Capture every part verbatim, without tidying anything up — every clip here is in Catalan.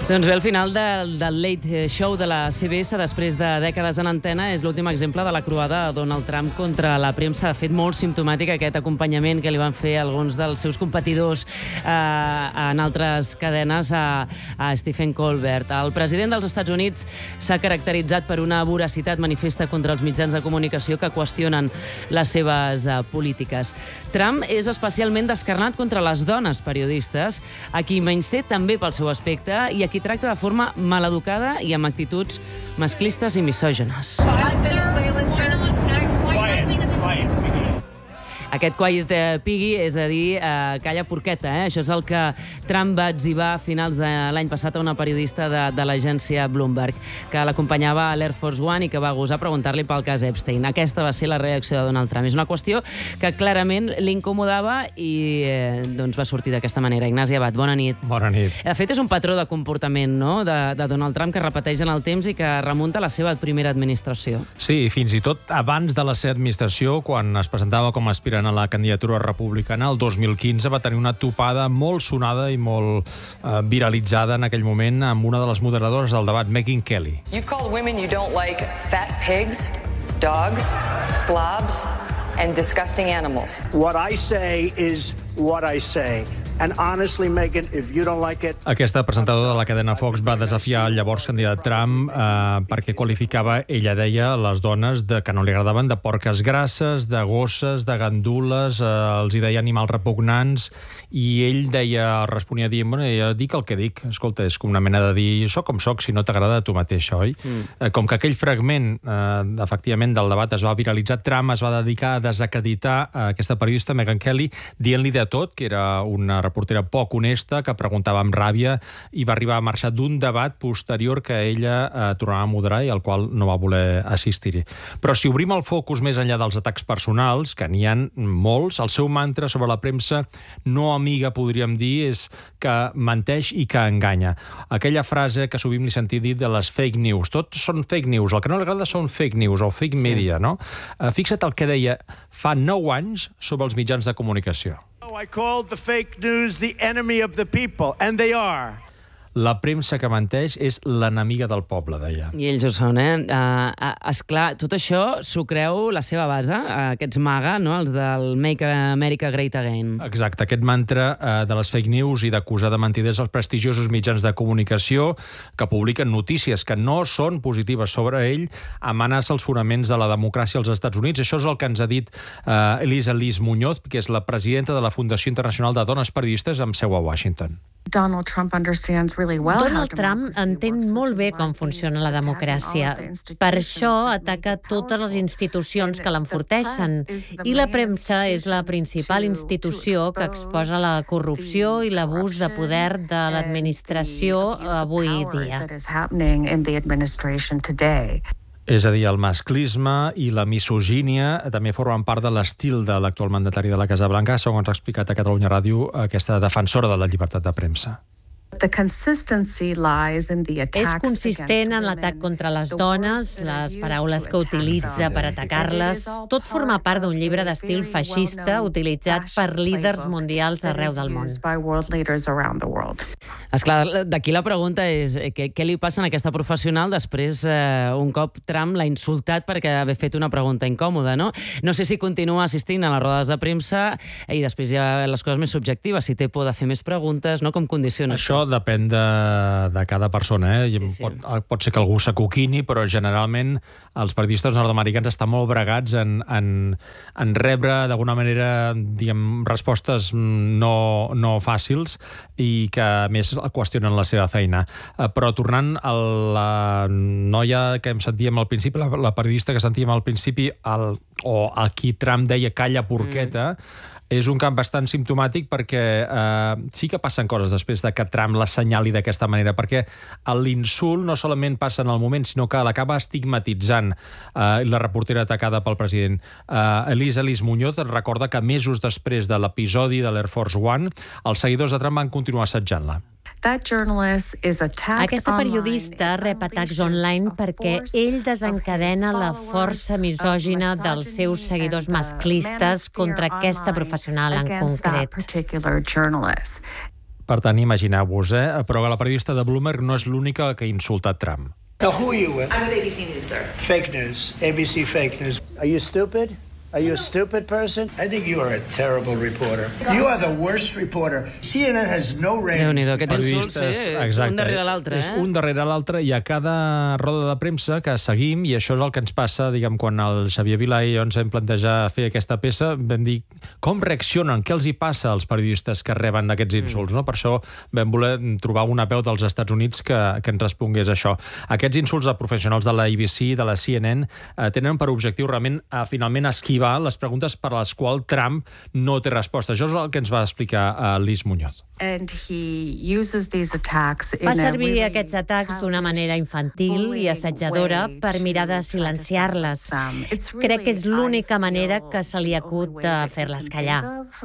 Doncs bé, al final del, del Late Show de la C B S, després de dècades en antena, és l'últim exemple de la croada de Donald Trump contra la premsa. De fet, molt simptomàtic aquest acompanyament que li van fer alguns dels seus competidors eh, en altres cadenes a, a Stephen Colbert. El president dels Estats Units s'ha caracteritzat per una voracitat manifesta contra els mitjans de comunicació que qüestionen les seves eh, polítiques. Trump és especialment descarnat contra les dones periodistes, a qui menysté també pel seu aspecte i a qui tracta de forma maleducada i amb actituds masclistes i misògines. Aquest quiet piggy, és a dir, eh, calla porqueta, eh? Això és el que Trump va etzibar a finals de l'any passat a una periodista de, de l'agència Bloomberg, que l'acompanyava a l'Air Force One i que va gosar preguntar-li pel cas Epstein. Aquesta va ser la reacció de Donald Trump. És una qüestió que clarament l'incomodava i eh, doncs va sortir d'aquesta manera. Ignasi Abad, bona nit. Bona nit. De fet, és un patró de comportament, no?, de, de Donald Trump que repeteix en el temps i que remunta a la seva primera administració. Sí, fins i tot abans de la seva administració, quan es presentava com a aspirant a la candidatura republicana, el dos mil quinze va tenir una topada molt sonada i molt eh, viralitzada en aquell moment amb una de les moderadores del debat, Megyn Kelly. You've called women you don't like fat pigs, dogs, slobs, and disgusting animals. What I say is what I say. And honestly, Megyn, if you don't like it... Aquesta presentadora de la cadena Fox va desafiar el llavors candidat Trump eh, perquè qualificava, ella deia, les dones de, que no li agradaven de porques grasses, de gosses, de gandules, eh, els hi deia animals repugnants, i ell deia, responia dient, bueno, jo dic el que dic. Escolta, és com una mena de dir, soc com soc, si no t'agrada tu mateix, oi? Mm. Eh, com que aquell fragment, eh, efectivament, del debat es va viralitzar, Trump es va dedicar a desacreditar eh, aquesta periodista, Megyn Kelly, dient-li de tot, que era una reportera poc honesta, que preguntava amb ràbia i va arribar a marxar d'un debat posterior que ella eh, tornava a moderar i al qual no va voler assistir-hi. Però si obrim el focus més enllà dels atacs personals, que n'hi ha molts, el seu mantra sobre la premsa no amiga, podríem dir, és que menteix i que enganya. Aquella frase que sovint li sentit dir de les fake news. Tot són fake news. El que no li agrada són fake news o fake media, no? Eh, fixa't el que deia fa nou anys sobre els mitjans de comunicació. I called the fake news the enemy of the people, and they are. La premsa que menteix és l'enemiga del poble, deia. I ells ho són, eh? Uh, esclar, tot això s'ho creu la seva base, uh, aquests MAGA, no?, els del Make America Great Again. Exacte, aquest mantra uh, de les fake news i d'acusar de mentiders els prestigiosos mitjans de comunicació que publiquen notícies que no són positives sobre ell, amenaça els fonaments de la democràcia als Estats Units. Això és el que ens ha dit uh, Elisa Liz Muñoz, que és la presidenta de la Fundació Internacional de Dones Periodistes amb seu a Washington. Donald Trump entén molt bé com funciona la democràcia. Per això ataca totes les institucions que l'enforteixen. I la premsa és la principal institució que exposa la corrupció i l'abús de poder de l'administració avui dia. És a dir, el masclisme i la misogínia també formen part de l'estil de l'actual mandatari de la Casa Blanca, segons ha explicat a Catalunya Ràdio aquesta defensora de la llibertat de premsa. És consistent en l'atac contra les dones, les paraules que utilitza per atacar-les. Tot forma part d'un llibre d'estil feixista utilitzat per líders mundials arreu del món. Esclar, d'aquí la pregunta és què, què li passa a aquesta professional després, eh, un cop Trump l'ha insultat perquè haver fet una pregunta incòmoda, no? No sé si continua assistint a les rodes de premsa i després hi ha les coses més subjectives, si té por de fer més preguntes, no? Com condiciona això? Depèn de, de cada persona, eh? Sí, sí. Pot, pot ser que algú s'acoquini, però generalment els periodistes nord-americans estan molt bregats en, en, en rebre d'alguna manera, diguem, respostes no, no fàcils i que a més qüestionen la seva feina. Eh, però tornant a la noia que em sentíem al principi, la, la periodista que sentíem al principi, el, o a qui Trump deia calla porqueta, mm. és un camp bastant simptomàtic perquè eh, sí que passen coses després de que Trump l'assenyali d'aquesta manera, perquè l'insult no solament passa en el moment, sinó que l'acaba estigmatitzant eh, la reportera atacada pel president. Eh, Elisa Liz Muñoz recorda que mesos després de l'episodi de l'Air Force One, els seguidors de Trump van continuar assetjant-la. Aquesta periodista rep atacs online perquè ell desencadena la força misògina dels seus seguidors masclistes contra aquesta professional en concret. Per tant, imagineu-vos, eh? Però la periodista de Bloomberg no és l'única que ha insultat Trump. Now, who are you with? I'm with A B C News, sir. Fake news. A B C fake news. Are you stupid? Are you a stupid person? I think you are a terrible reporter. You are the worst reporter. C N N has no ratings. Déu-n'hi-do, aquests insults, sí, és exacte, un darrere l'altre, és eh? un darrere l'altre, i a cada roda de premsa que seguim, i això és el que ens passa, diguem, quan el Xavier Vilà i jo ens vam plantejar fer aquesta peça, vam dir com reaccionen, què els hi passa als periodistes que reben aquests insults, no? Per això vam voler trobar una veu dels Estats Units que, que ens respongués això. Aquests insults a professionals de la A B C, de la C N N, eh, tenen per objectiu realment, eh, finalment, esquivar les preguntes per les quals Trump no té resposta. Això és el que ens va explicar uh, Liz Muñoz. Fa servir aquests atacs d'una manera infantil i assetjadora per mirar de silenciar-les. Crec que és l'única manera que se li acut de fer-les callar.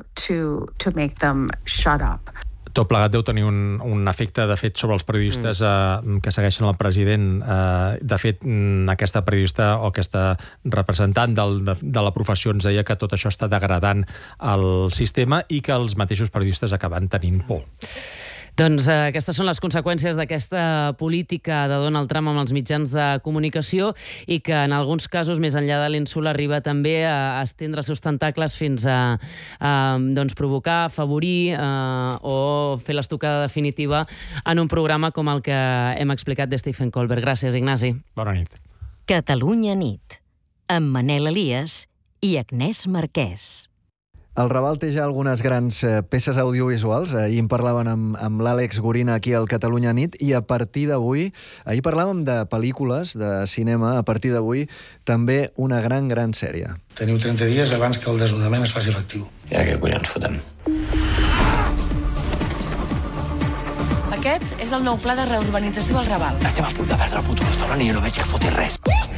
Tot plegat deu tenir un, un efecte, de fet, sobre els periodistes eh, que segueixen el president. Eh, de fet, aquesta periodista o aquesta representant del, de, de la professió ens deia que tot això està degradant el sistema i que els mateixos periodistes acaben tenint por. Doncs eh, aquestes són les conseqüències d'aquesta política de Donald Trump amb els mitjans de comunicació i que en alguns casos, més enllà de l'insult, arriba també a estendre els seus tentacles fins a, a doncs, provocar, afavorir eh, o fer l'estocada definitiva en un programa com el que hem explicat de Stephen Colbert. Gràcies, Ignasi. Bona nit. Catalunya nit, amb Manel Elias i Agnès Marquès. El Raval té ja algunes grans eh, peces audiovisuals. Ahir en parlaven amb, amb l'Àlex Gorina aquí al Catalunya Nit i a partir d'avui, ahir parlàvem de pel·lícules, de cinema, a partir d'avui també una gran, gran sèrie. Teniu trenta dies abans que el desnonament es faci efectiu. I ara què collons fotem? Aquest és el nou pla de reurbanització al Raval. Estem a punt de perdre el puto restaurant i jo no veig que foti res.